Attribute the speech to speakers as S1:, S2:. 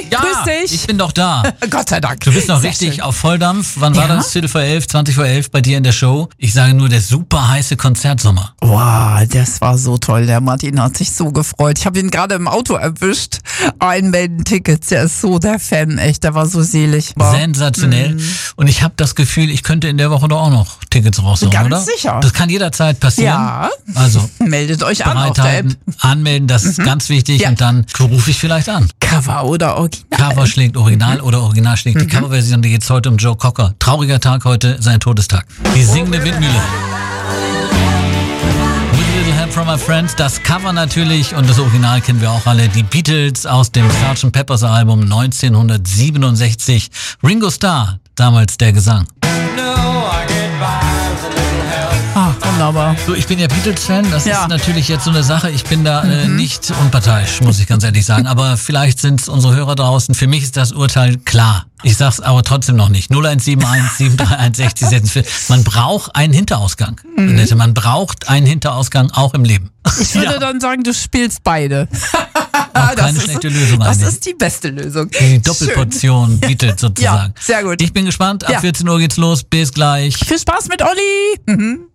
S1: Ja,
S2: grüß dich.
S1: ich bin doch da.
S2: Gott sei Dank.
S1: Du bist noch
S2: Sehr
S1: richtig
S2: schön.
S1: auf Volldampf. Wann war
S2: Ja?
S1: das? 10:11, 20:11 bei dir in der Show? Ich sage nur, der super heiße Konzertsommer.
S2: Wow, das war so toll. Der Martin hat sich so gefreut. Ich habe ihn gerade im Auto erwischt. Einmelden Tickets. Der ist so der Fan, echt. Der war so selig. Wow.
S1: Sensationell. Und ich habe das Gefühl, ich könnte in der Woche doch auch noch Tickets raushauen,
S2: Ganz
S1: oder?
S2: sicher.
S1: Das kann jederzeit passieren.
S2: Ja.
S1: Also
S2: Meldet euch an auf der App.
S1: bereithalten, anmelden, das ist ganz wichtig.
S2: Ja.
S1: Und dann rufe ich vielleicht an.
S2: Cover oder Original.
S1: Cover schlägt Original oder Original schlägt die Coverversion. Die geht's heute um Joe Cocker. Trauriger Tag heute, sein Todestag. Die singende Windmühle. With a Little Help from My Friends. Das Cover natürlich und das Original kennen wir auch alle. Die Beatles aus dem Sgt. Peppers Album 1967. Ringo Starr, damals der Gesang.
S2: Ah, wunderbar.
S1: So, ich bin ja Beatles-Fan, das
S2: Ja.
S1: ist natürlich jetzt so eine Sache. Ich bin da nicht unparteiisch, muss ich ganz ehrlich sagen. Aber vielleicht sind es unsere Hörer draußen. Für mich ist das Urteil klar. Ich sag's aber trotzdem noch nicht. 0171 731 60 46. Man braucht einen Hinterausgang. Annette, man braucht einen Hinterausgang auch im Leben.
S2: Ich würde dann sagen, du spielst beide.
S1: Auch keine schlechte Lösung
S2: Das
S1: eigentlich.
S2: ist die beste Lösung.
S1: Die Doppelportion Beatles sozusagen.
S2: Ja, sehr gut.
S1: Ich bin gespannt. Ab
S2: Ja.
S1: 14 Uhr geht's los. Bis gleich.
S2: Viel Spaß mit Olli.